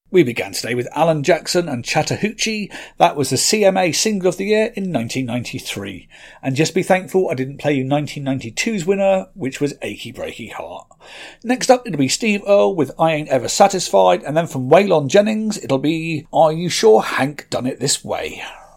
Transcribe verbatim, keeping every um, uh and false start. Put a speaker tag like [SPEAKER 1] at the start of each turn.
[SPEAKER 1] We began today with Alan Jackson and Chattahoochee. That was the C M A Single of the Year in nineteen ninety-three. And just be thankful I didn't play you nineteen ninety-two's winner, which was Achy Breaky Heart. Next up, it'll be Steve Earle with I Ain't Ever Satisfied, and then from Waylon Jennings, it'll be Are You Sure Hank Done It This Way?